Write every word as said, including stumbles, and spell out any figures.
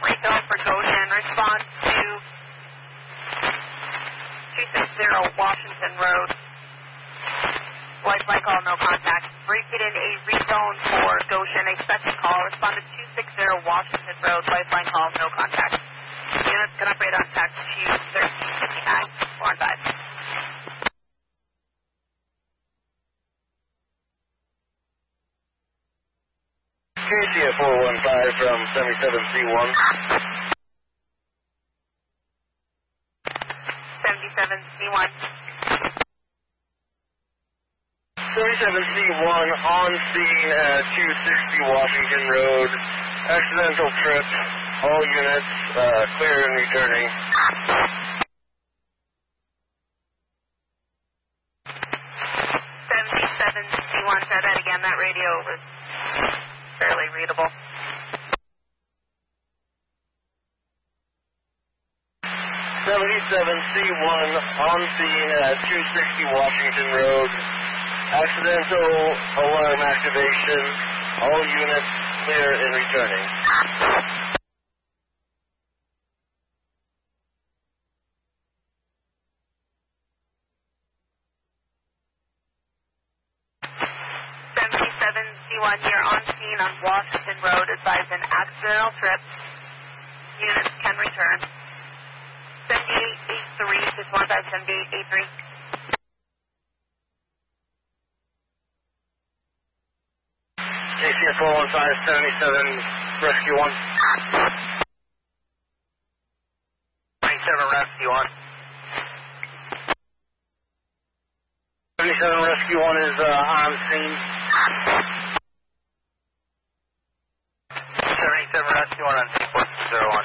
refill for Goshen. Respond to two sixty Washington Road. Lifeline call, no contact. Repeated a rezone for Goshen. Expect a call. Respond to two sixty Washington Road. Lifeline call, no contact. Units can operate on tax to thirteen fifty-nine, four and five. K C at four one five from seventy-seven C one. seventy-seven C one. seventy-seven C one on scene at two sixty Washington Road. Accidental trip. All units uh, clear and returning. seventy-seven C one. Try that again. That radio was fairly readable. seventy-seven C one on scene at two sixty Washington Road. Accidental alarm activation. All units clear and returning. seventy-seven C one here on scene on Washington Road. Advise an accidental trip. Units can return. seventy-eight eighty-three, six one five, seventy-eight eighty-three. K C at four one five, seventy-seven, Rescue one. seventy-seven, Rescue one. seventy-seven, Rescue one is uh, on scene. seventy-seven, Rescue one on scene, four zero one.